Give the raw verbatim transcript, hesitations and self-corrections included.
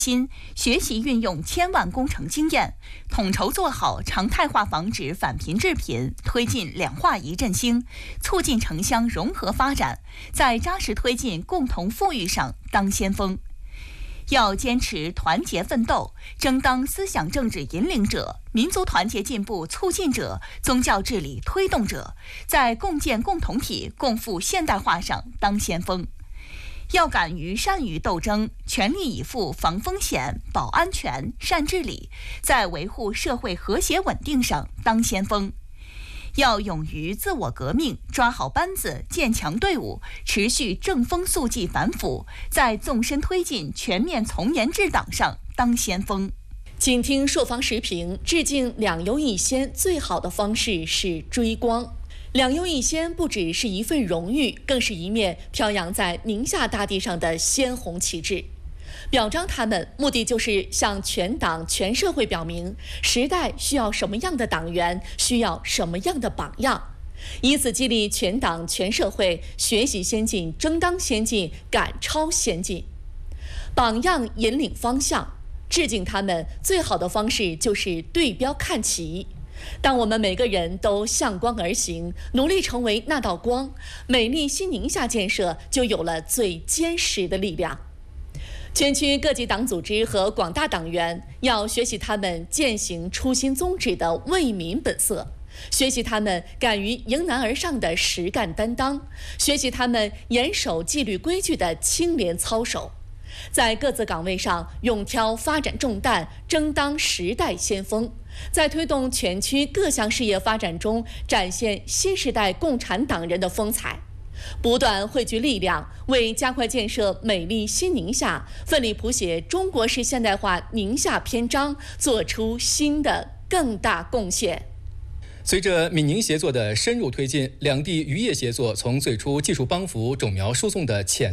新，学习运用千万工程经验，统筹做好常态化防止返贫致贫，推进两化一振兴，促进城乡融合发展，在扎实推进共同富裕上当先锋。要坚持团结奋斗，争当思想政治引领者、民族团结进步促进者、宗教治理推动者，在共建共同体、共富现代化上当先锋。要敢于善于斗争，全力以赴防风险、保安全、善治理，在维护社会和谐稳定上当先锋。要勇于自我革命，抓好班子，建强队伍，持续正风肃纪反腐，在纵深推进全面从严治党上当先锋。 请听朔方时评，致敬两优一先最好的方式是追光。两优一先不只是一份荣誉，更是一面飘扬在宁夏大地上的鲜红旗帜。表彰他们，目的就是向全党全社会表明，时代需要什么样的党员，需要什么样的榜样，以此激励全党全社会学习先进、争当先进、赶超先进。榜样引领方向，致敬他们最好的方式就是对标看齐。当我们每个人都向光而行，努力成为那道光，美丽新宁夏建设就有了最坚实的力量。全区各级党组织和广大党员要学习他们践行初心宗旨的为民本色，学习他们敢于迎难而上的实干担当，学习他们严守纪律规矩的清廉操守，在各自岗位上勇挑发展重担，争当时代先锋，在推动全区各项事业发展中展现新时代共产党人的风采，不断汇聚力量，为加快建设美丽新宁夏、奋力谱写中国式现代化宁夏篇章做出新的更大贡献。 随着闽宁协作的深入推进，两地渔业协作从最初技术帮扶、种苗输送的潜